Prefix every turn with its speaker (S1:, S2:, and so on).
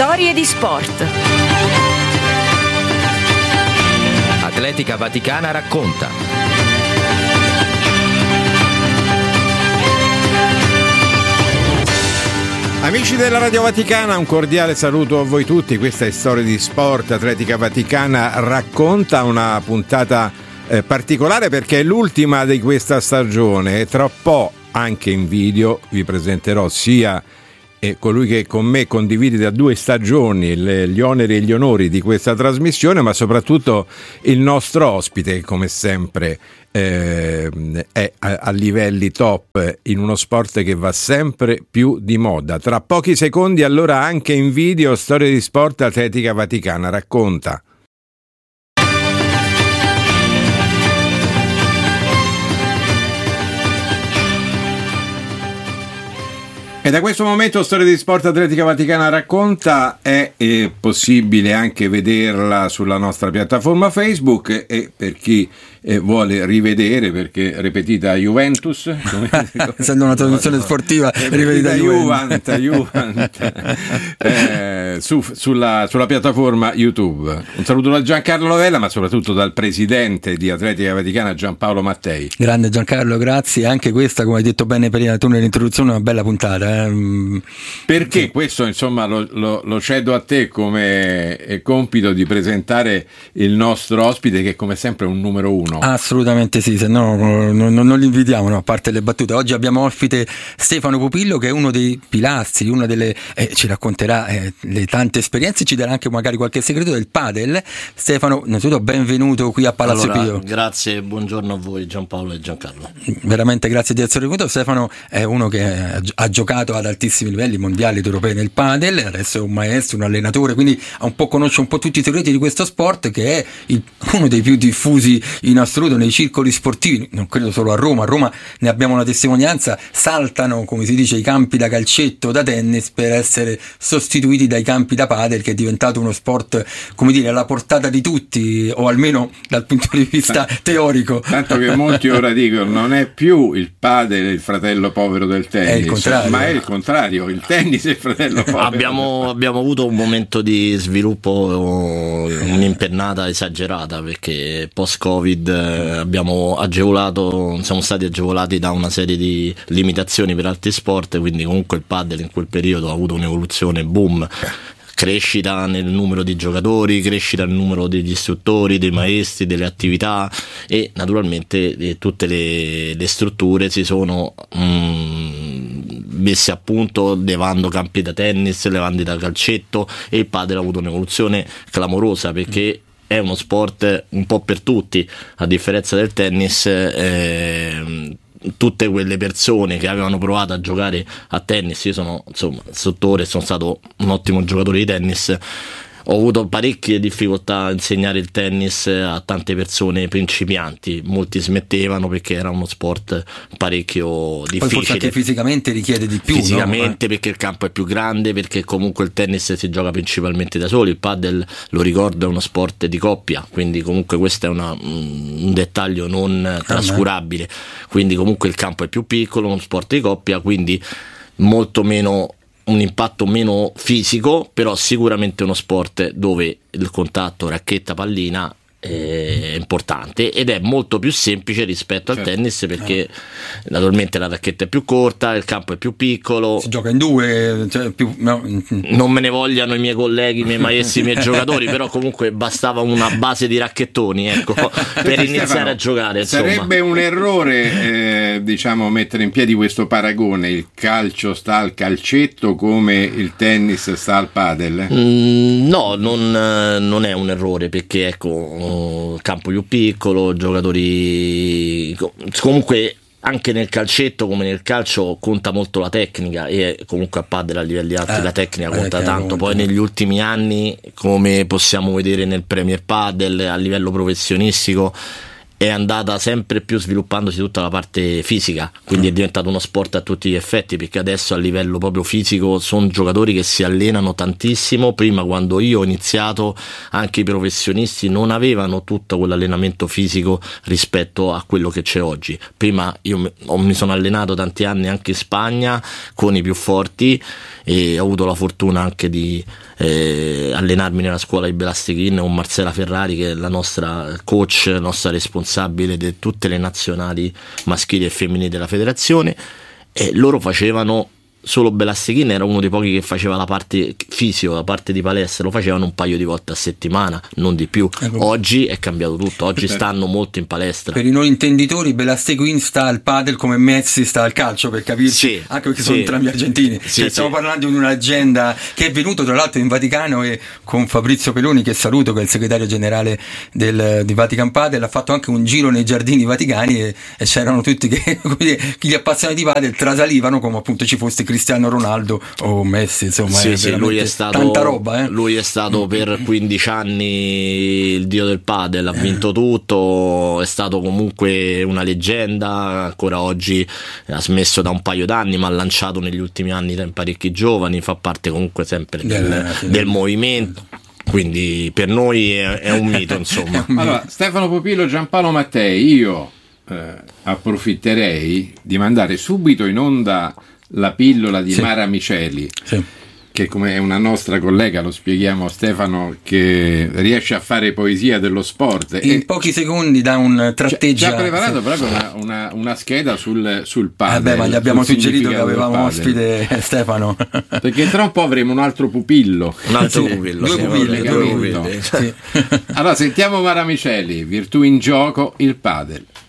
S1: Storie di sport.
S2: Atletica Vaticana racconta.
S3: Amici della Radio Vaticana, un cordiale saluto a voi tutti. Questa è Storie di Sport. Atletica Vaticana racconta, una puntata particolare perché è l'ultima di questa stagione e tra po', anche in video, vi presenterò sia colui che con me condivide da 2 stagioni gli oneri e gli onori di questa trasmissione, ma soprattutto il nostro ospite, che come sempre è a livelli top in uno sport che va sempre più di moda. Tra pochi secondi allora anche in video Storie di Sport. Atletica Vaticana racconta. E da questo momento Storia di Sport Atletica Vaticana racconta è possibile anche vederla sulla nostra piattaforma Facebook, e per chi vuole rivedere, perché ripetita Juventus,
S4: essendo una traduzione sportiva, ripetita
S3: sulla piattaforma YouTube. Un saluto da Giancarlo Lovella, ma soprattutto dal presidente di Atletica Vaticana Giampaolo Mattei.
S4: Grande Giancarlo, grazie. Anche questa, come hai detto bene prima tu nell'introduzione, è una bella puntata.
S3: Perché questo insomma lo cedo a te come compito di presentare il nostro ospite, che come sempre è un numero 1.
S4: Assolutamente sì, se no non li invitiamo, no, a parte le battute. Oggi abbiamo ospite Stefano Pupillo, che è uno dei pilastri, una delle ci racconterà le tante esperienze, ci darà anche magari qualche segreto del padel. Stefano, innanzitutto benvenuto qui a Palazzo Pio.
S5: Grazie, buongiorno a voi Giampaolo e Giancarlo.
S4: Veramente grazie di essere venuto. Stefano è uno che ha giocato ad altissimi livelli mondiali ed europei nel padel, adesso è un maestro, un allenatore, quindi conosce un po' tutti i segreti di questo sport, che è uno dei più diffusi in assoluto nei circoli sportivi, non credo solo a Roma. A Roma ne abbiamo una testimonianza: saltano, come si dice, i campi da calcetto, da tennis, per essere sostituiti dai campi da padel, che è diventato uno sport, come dire, alla portata di tutti, o almeno dal punto di vista teorico.
S3: Tanto che molti ora dicono non è più il padel il fratello povero del tennis,
S4: è il contrario.
S3: Ma è il contrario, il tennis è il fratello povero.
S5: Abbiamo avuto un momento di sviluppo, un'impennata esagerata, perché post-Covid siamo stati agevolati da una serie di limitazioni per altri sport, quindi comunque il padel in quel periodo ha avuto un'evoluzione boom. Crescita nel numero di giocatori, crescita nel numero degli istruttori, dei maestri, delle attività, e naturalmente tutte le strutture si sono messe a punto, levando campi da tennis, levando da calcetto, e il padel ha avuto un'evoluzione clamorosa, perché è uno sport un po' per tutti, a differenza del tennis. Tutte quelle persone che avevano provato a giocare a tennis, io sono istruttore, sono stato un ottimo giocatore di tennis, ho avuto parecchie difficoltà a insegnare il tennis a tante persone principianti. Molti smettevano perché era uno sport parecchio difficile.
S4: Poi forse anche fisicamente richiede di più,
S5: fisicamente, no? Perché il campo è più grande, perché comunque il tennis si gioca principalmente da soli, il padel, lo ricordo, è uno sport di coppia, quindi comunque questo è un dettaglio non trascurabile. Quindi comunque il campo è più piccolo, uno sport di coppia, quindi molto meno, un impatto meno fisico, però sicuramente uno sport dove il contatto racchetta pallina è importante, ed è molto più semplice rispetto al tennis, perché naturalmente la racchetta è più corta, il campo è più piccolo,
S4: si gioca in 2,
S5: non me ne vogliano i miei colleghi, i miei maestri, i miei giocatori, però comunque bastava una base di racchettoni, ecco, per iniziare Stefano, a giocare, insomma.
S3: Sarebbe un errore mettere in piedi questo paragone: il calcio sta al calcetto come il tennis sta al padel?
S5: No, non è un errore, perché ecco, campo più piccolo, giocatori comunque anche nel calcetto come nel calcio conta molto la tecnica, e comunque a padel a livelli alti la tecnica conta tanto. Poi negli ultimi anni, come possiamo vedere nel Premier Padel, a livello professionistico è andata sempre più sviluppandosi tutta la parte fisica, quindi è diventato uno sport a tutti gli effetti, perché adesso a livello proprio fisico sono giocatori che si allenano tantissimo. Prima, quando io ho iniziato, anche i professionisti non avevano tutto quell'allenamento fisico rispetto a quello che c'è oggi. Prima io mi sono allenato tanti anni anche in Spagna con i più forti, e ho avuto la fortuna anche di allenarmi nella scuola di Belasteghin con Marcela Ferrari, che è la nostra coach, nostra responsabile di tutte le nazionali maschili e femminili della federazione, e loro facevano solo Belasteghin, era uno dei pochi che faceva la parte fisio, la parte di palestra, lo facevano un paio di volte a settimana, non di più. Oggi è cambiato tutto, oggi stanno molto in palestra.
S4: Per i non intenditori, Belasteghin sta al padel come Messi sta al calcio, per capirci, anche perché sono entrambi argentini. Stiamo parlando di una leggenda che è venuto tra l'altro in Vaticano, e con Fabrizio Peloni, che saluto, che è il segretario generale di Vatican Padel, ha fatto anche un giro nei giardini vaticani e c'erano tutti che gli appassionati di padel trasalivano come appunto ci fosse Cristiano Ronaldo o Messi, insomma.
S5: Lui è stato,
S4: tanta roba,
S5: lui è stato per 15 anni il dio del padel, ha vinto tutto, è stato comunque una leggenda, ancora oggi ha smesso da un paio d'anni, ma ha lanciato negli ultimi anni parecchi giovani, fa parte comunque sempre del movimento, quindi per noi è un mito, insomma.
S3: Allora, Stefano Popillo, Giampaolo Mattei, io approfitterei di mandare subito in onda la pillola di Mara Miceli, che come è una nostra collega, lo spieghiamo a Stefano, che riesce a fare poesia dello sport
S4: in pochi secondi da un tratteggia.
S3: Ci ha preparato proprio una scheda sul padel.
S4: Ma gli abbiamo suggerito che avevamo ospite Stefano,
S3: perché tra un po' avremo un altro pupillo,
S4: due pupilli.
S3: Allora sentiamo Mara Miceli, Virtù in gioco, il padel.